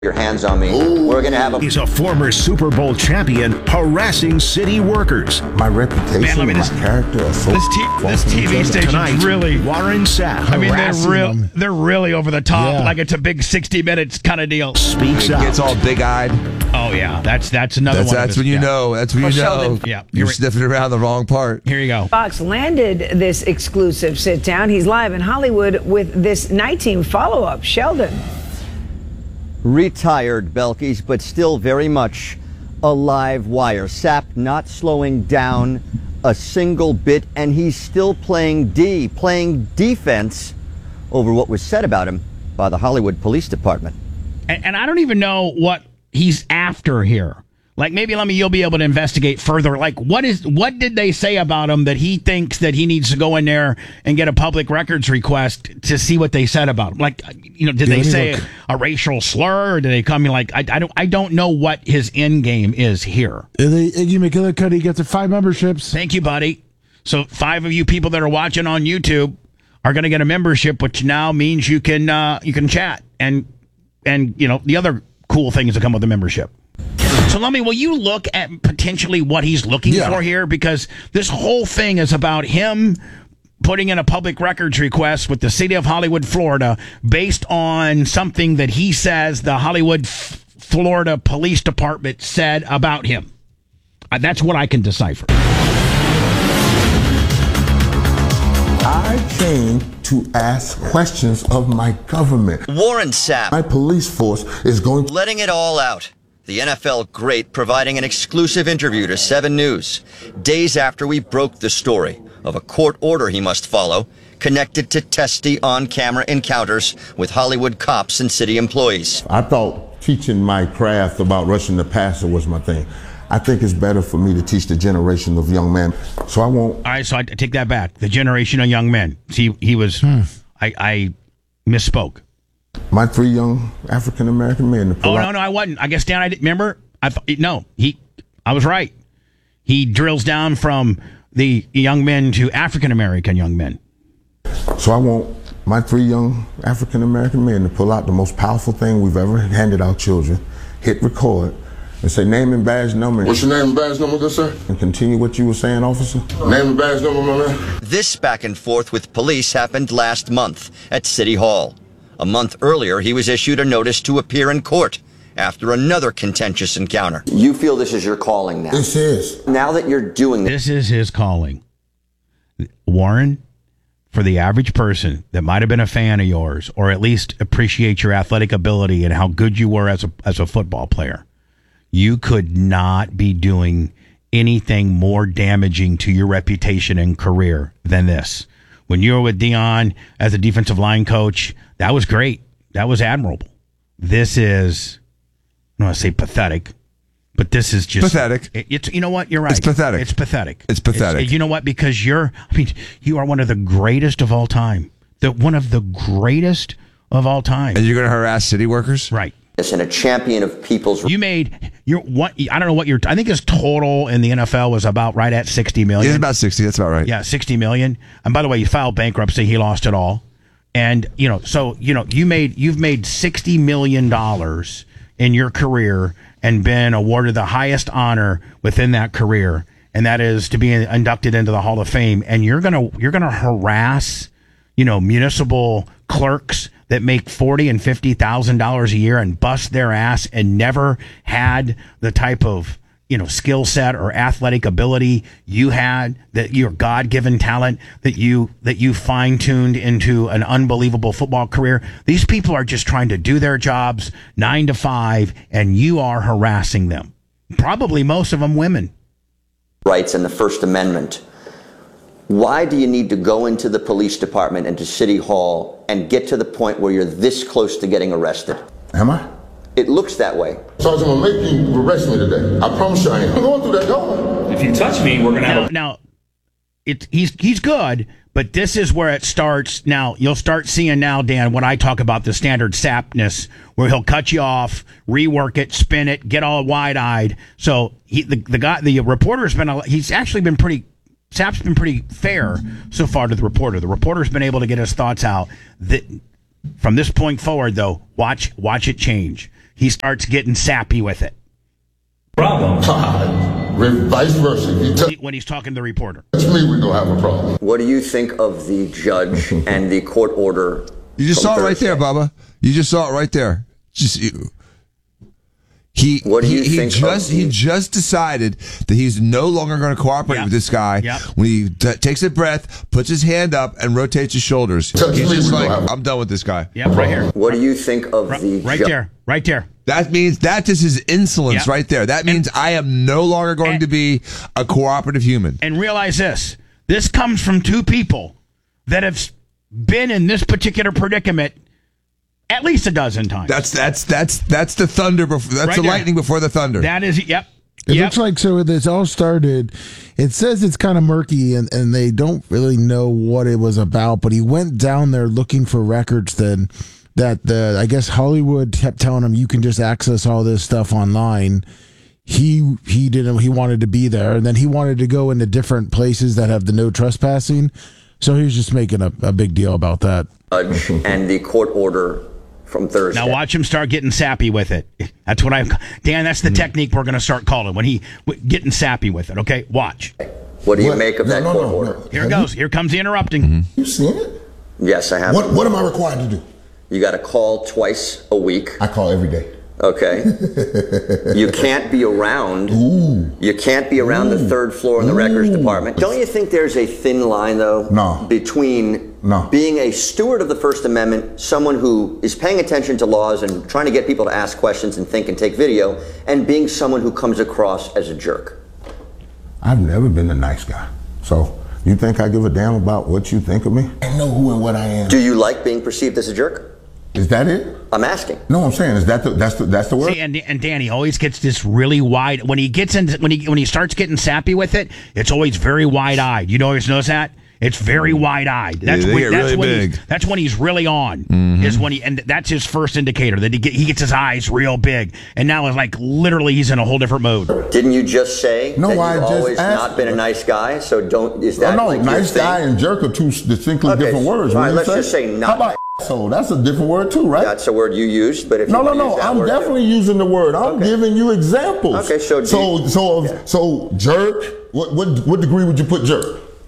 your hands on me. Ooh. We're going to have a... He's a former Super Bowl champion harassing city workers. My reputation, Man, I mean, my character. This TV station's really... Warren Sapp. I mean, they're really over the top, Yeah. like it's a big 60 minutes kind of deal. Speaks It out. gets all big-eyed. Oh, yeah. That's another one. That's when you know. That's when you know. Sheldon. Yeah. You're sniffing around the wrong part. Here you go. Fox landed this exclusive sit down. He's live in Hollywood with this night team follow-up. Sheldon. Retired Belkis, but still very much a live wire. Sapp not slowing down a single bit, and he's still playing defense over what was said about him by the Hollywood Police Department. And I don't even know what he's after here. Like, maybe you'll be able to investigate further. Like, what did they say about him that he thinks that he needs to go in there and get a public records request to see what they said about him? Like, did they say a racial slur, or did they come in like, I don't know what his end game is here. Iggy McGillicuddy gets 5 memberships. Thank you, buddy. So 5 of you people that are watching on YouTube are going to get a membership, which now means you can chat and the other cool things that come with the membership. So, Lummy, will you look at potentially what he's looking for here? Because this whole thing is about him putting in a public records request with the city of Hollywood, Florida, based on something that he says the Hollywood, Florida Police Department said about him. That's what I can decipher. I came to ask questions of my government. Warren Sapp My police force is going to... letting it all out. The NFL great providing an exclusive interview to 7 News days after we broke the story of a court order he must follow connected to testy on-camera encounters with Hollywood cops and city employees. I thought teaching my craft about rushing the passer was my thing. I think it's better for me to teach the generation of young men. So I won't... All right, so I take that back. The generation of young men. See, he was... I misspoke. My 3 young African-American men. No, I wasn't. I guess, Dan, I didn't remember. I was right. He drills down from the young men to African-American young men. So I want my 3 young African-American men to pull out the most powerful thing we've ever handed our children, hit record, and say name and badge number. What's your name and badge number, good sir? And continue what you were saying, officer. Name and badge number, my man. This back and forth with police happened last month at City Hall. A month earlier, he was issued a notice to appear in court after another contentious encounter. You feel this is your calling now? This is. Now that you're doing This is his calling. Warren, for the average person that might have been a fan of yours, or at least appreciate your athletic ability and how good you were as a football player, you could not be doing anything more damaging to your reputation and career than this. When you were with Deion as a defensive line coach, that was great. That was admirable. This is, I don't want to say pathetic, but this is just pathetic. It's, you know what? You're right. It's pathetic. It's pathetic. It's pathetic. You know what? Because you are one of the greatest of all time. One of the greatest of all time. And you're going to harass city workers? Right. this and a champion of people's. You made I don't know what I think his total in the NFL was about right at 60 million. It's about 60. That's about right. Yeah, 60 million. And by the way, he filed bankruptcy. He lost it all. And you've made $60 million in your career and been awarded the highest honor within that career, and that is to be inducted into the Hall of Fame. And you're gonna harass, municipal clerks that make $40,000 and $50,000 a year and bust their ass and never had the type of skill set or athletic ability you had, that your God-given talent that you fine-tuned into an unbelievable football career. These people are just trying to do their jobs 9 to 5, and you are harassing them. Probably most of them women. Rights and the First Amendment. Why do you need to go into the police department and to City Hall and get to the point where you're this close to getting arrested? Am I? It looks that way. Sergeant, I'm gonna make you arrest me today. I promise you I am. I'm going through that door. If you touch me, we're gonna have now. He's good, but this is where it starts. Now you'll start seeing now, Dan, when I talk about the standard sapness, where he'll cut you off, rework it, spin it, get all wide-eyed. So the reporter's Sapp's been pretty fair so far to the reporter. The reporter's been able to get his thoughts out. From this point forward, though, watch it change. he starts getting sappy with it. Vice versa. If you touch When he's talking to the reporter. me, we're going to have a problem. What do you think of the judge and the court order? You just from saw it right there, Thursday? Bubba. You just saw it right there. What do you think He just decided that he's no longer going to cooperate Yep. with this guy. Yep. When he takes a breath, puts his hand up, and rotates his shoulders. Touch He's me, just we like, don't have- I'm done with this guy. Yep, right here. What do you think of the Right judge? there. Right there. That means that is his insolence Yep. right there. That means I am no longer going to be a cooperative human. And realize this. This comes from two people that have been in this particular predicament at least a dozen times. That's the thunder before. That's Right the there. lightning before the thunder. That is, yep. It Yep. looks like so this all started. It says it's kind of murky and they don't really know what it was about, but he went down there looking for records then that I guess Hollywood kept telling him you can just access all this stuff online. He wanted to be there, and then he wanted to go into different places that have the no trespassing. So he was just making a big deal about that. Judge and the court order from Thursday. Now watch him start getting sappy with it. That's what Dan, that's the technique we're going to start calling when he getting sappy with it. Okay, watch. What do you What? make of that No, court no, order? no. Here it goes. Here comes the interrupting. You seen it? Yes, I have. What am I required to do? You got to call twice a week. I call every day. Okay. You can't be around. You can't be around the third floor in the records department. Don't you think there's a thin line, though, No. between No. being a steward of the First Amendment, someone who is paying attention to laws and trying to get people to ask questions and think and take video, and being someone who comes across as a jerk? I've never been a nice guy. So you think I give a damn about what you think of me? I know who and what I am. Do you like being perceived as a jerk? Is that it? I'm asking. No, I'm saying that's the word. See, and Danny always gets this really wide when he gets into when he starts getting sappy with it. It's always very wide eyed. You always notice that. It's very wide eyed. That's they when, get that's really when big. that's when he's really on. Is when and that's his first indicator that he gets his eyes real big. And now it's like literally he's in a whole different mode. Didn't you just say No, that I you've just always asked- not been a nice guy? So don't. Is that no, like your nice thing? guy and jerk are two distinctly Okay, different words. all What right, do you let's just say not How about asshole? That's a different word too, right? That's a word you used, but if you No. want to use that I'm word too. definitely using the word. I'm Okay. giving you examples. Okay, so jerk. What degree would you put jerk?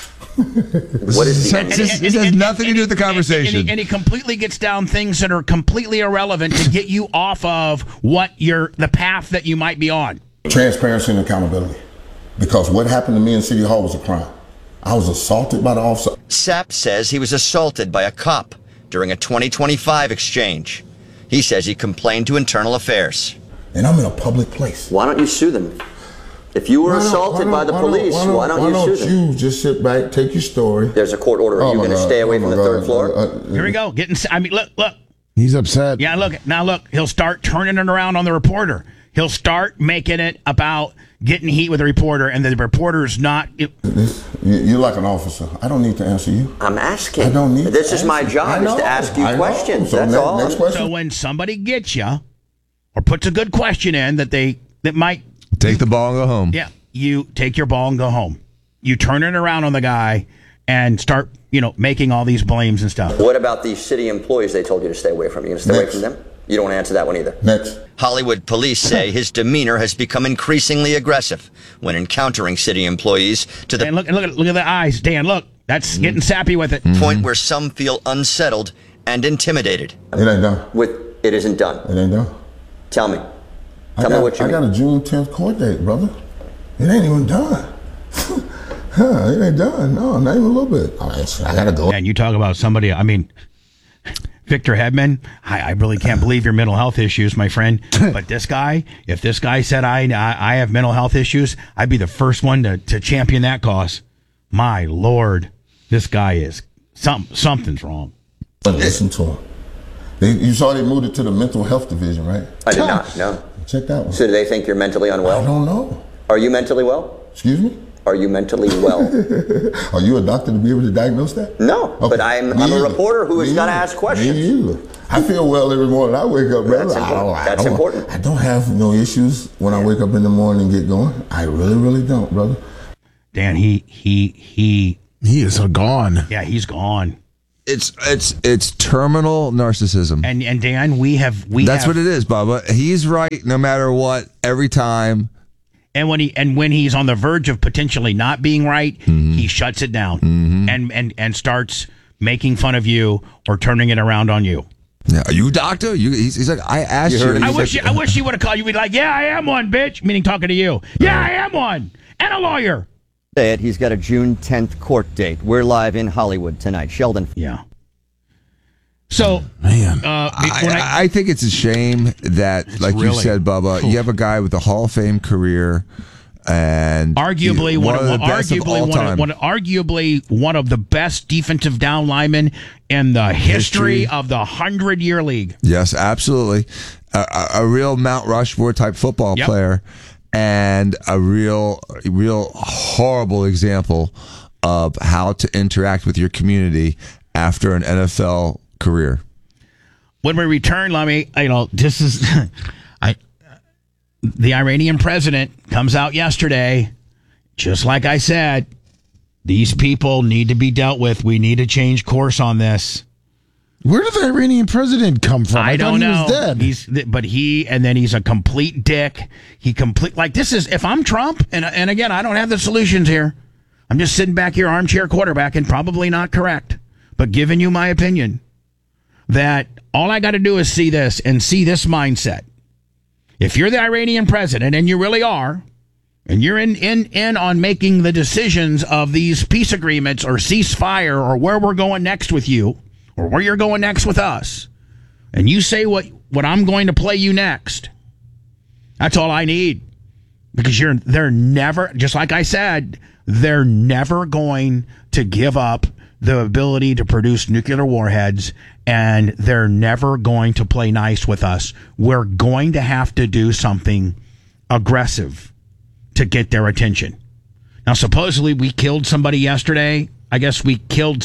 What is the This has nothing to do with the conversation. And he completely gets down things that are completely irrelevant to get you off of the path that you might be on. Transparency and accountability. Because what happened to me in City Hall was a crime. I was assaulted by the officer. Sapp says he was assaulted by a cop during a 2025 exchange. He says he complained to Internal Affairs. And I'm in a public place. Why don't you sue them? If you were assaulted by the police, why don't you sue them? you just sit back, take your story? There's a court order. Are Oh you my going to God. stay away Oh from my the third God. floor? Here we go. Look. He's upset. Yeah, look. He'll start turning it around on the reporter. He'll start making it about getting heat with the reporter, and the reporter's not. You're like an officer. I don't need to answer you. I'm asking. I don't need This to is my answer. job, I is know. to ask you I know. questions. So That's all. Next question. So when somebody gets you, or puts a good question in that might, Take the ball and go home. yeah, you take your ball and go home. You turn it around on the guy and start, making all these blames and stuff. What about the city employees they told you to stay away from? You going to stay away Next. from them? You don't want to answer that one either. Next. Hollywood police say his demeanor has become increasingly aggressive when encountering city employees to the And look at the eyes, Dan. Look, that's getting sappy with it. point where some feel unsettled and intimidated. It ain't done. It isn't done. It ain't done. Tell me. Tell me what you I mean. got a June 10th court date, brother. It ain't even done. It ain't done. No, not even a little bit. I gotta go. And you talk about somebody. I mean, Victor Hedman. I really can't believe your mental health issues, my friend. But this guy, if this guy said I have mental health issues, I'd be the first one to champion that cause. My Lord, this guy is something's wrong. Listen to him. You saw they moved it to the mental health division, right? I did not, no. Check that one. So do they think you're mentally I unwell? don't know. Are you mentally well? Excuse me? Are you mentally well? Are you a doctor to be able to diagnose that? No, but I'm Me a either. reporter who has Me got to either. ask questions. Me either. I feel well every morning I wake up, brother. That's important. That's important. I don't have no issues when I wake up in the morning and get going. I really, really don't, brother. Dan, he He is gone. yeah, he's gone. It's terminal narcissism. And Dan, That's what it is, Bubba. He's right no matter what every time. And when he's on the verge of potentially not being right, he shuts it down and starts making fun of you or turning it around on you. Yeah, are you a doctor? He's like, I asked you. I wish he would have called you. He'd be like, yeah, I am one, bitch. Meaning talking to you. Yeah, I am one. And a lawyer. He's got a June 10th court date. We're live in Hollywood tonight. Sheldon. Yeah. So, man, I think it's a shame that, like you said, Bubba, you have a guy with a Hall of Fame career and arguably one of the best defensive down linemen in the history of the 100-year league. Yes, absolutely. A real Mount Rushmore type football player, and a real horrible example of how to interact with your community after an NFL career. When we return, this is the Iranian president comes out yesterday, just like I said, these people need to be dealt with. We need to change course on this. Where did the Iranian president come from? I don't know. He was dead. He's a complete dick. This is, if I'm Trump, and again, I don't have the solutions here. I'm just sitting back here, armchair quarterback, and probably not correct, but giving you my opinion that all I got to do is see this and see this mindset. If you're the Iranian president, and you really are, and you're in on making the decisions of these peace agreements or ceasefire or where we're going next with you or where you're going next with us, and you say what I'm going to play you next, that's all I need. Because they're never, just like I said, they're never going to give up the ability to produce nuclear warheads, and they're never going to play nice with us. We're going to have to do something aggressive to get their attention. Now, supposedly we killed somebody yesterday. Israel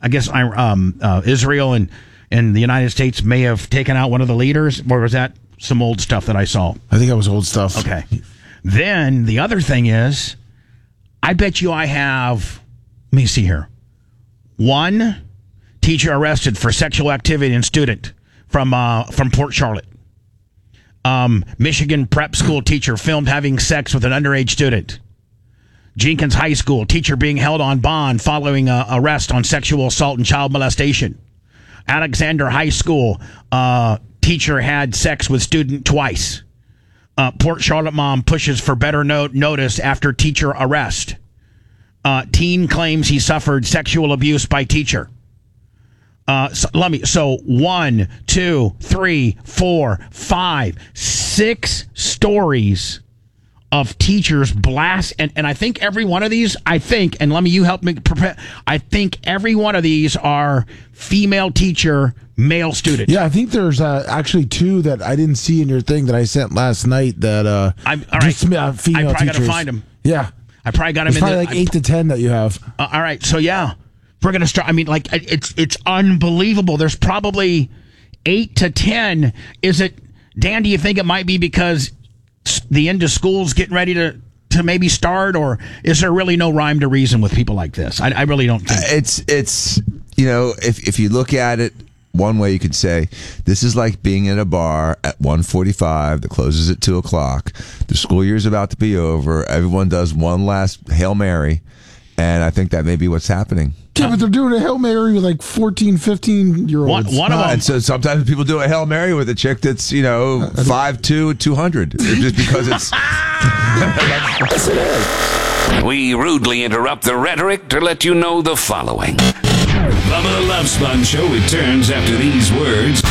and the United States may have taken out one of the leaders, or was that some old stuff that I saw? I think that was old stuff. Okay. Then the other thing is, I bet you I have, let me see here, one teacher arrested for sexual activity in student from Port Charlotte. Michigan prep school teacher filmed having sex with an underage student. Jenkins High School teacher being held on bond following arrest on sexual assault and child molestation. Alexander High School teacher had sex with student twice. Port Charlotte mom pushes for better notice after teacher arrest. Teen claims he suffered sexual abuse by teacher. So 1, 2, 3, 4, 5, 6 stories of teachers blast, and I think every one of these, and let me, you help me prepare. I think every one of these are female teacher, male student. Yeah, I think there's actually 2 that I didn't see in your thing that I sent last night. That female teachers. I probably got to find them. Yeah, I probably got them. It's probably like 8 to 10 that you have. All right, so yeah, we're gonna start. I mean, like it's unbelievable. There's probably 8 to 10. Is it, Dan? Do you think it might be because the end of school's getting ready to maybe start, or is there really no rhyme to reason with people like this? I really don't think it's if you look at it one way, you could say this is like being at a bar at 1:45 that closes at 2:00. The school year's about to be over. Everyone does one last Hail Mary, and I think that may be what's happening. Yeah, but they're doing a Hail Mary with like 14, 15-year-olds. One of them. And so sometimes people do a Hail Mary with a chick that's, 5'2", 200. Just because it's... Yes, it is. We rudely interrupt the rhetoric to let you know the following. Bubba the Love Sponge Show returns after these words.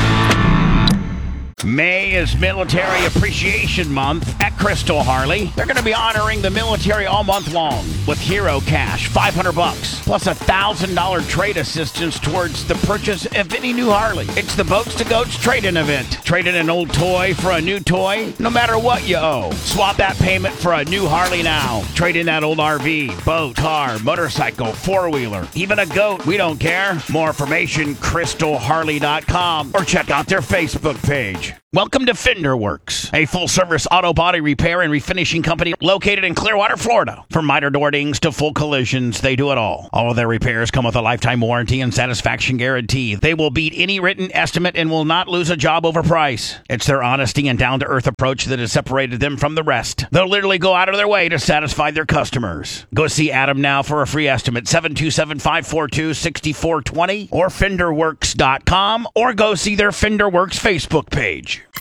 May is Military Appreciation Month at Crystal Harley. They're going to be honoring the military all month long with Hero Cash, $500, plus $1,000 trade assistance towards the purchase of any new Harley. It's the Boats to Goats trade-in event. Trade in an old toy for a new toy, no matter what you owe. Swap that payment for a new Harley now. Trade in that old RV, boat, car, motorcycle, four-wheeler, even a goat. We don't care. More information, crystalharley.com, or check out their Facebook page. Welcome to Fender Works, a full-service auto body repair and refinishing company located in Clearwater, Florida. From miter door dings to full collisions, they do it all. All of their repairs come with a lifetime warranty and satisfaction guarantee. They will beat any written estimate and will not lose a job over price. It's their honesty and down-to-earth approach that has separated them from the rest. They'll literally go out of their way to satisfy their customers. Go see Adam now for a free estimate, 727-542-6420 or FenderWorks.com, or go see their Fender Works Facebook page.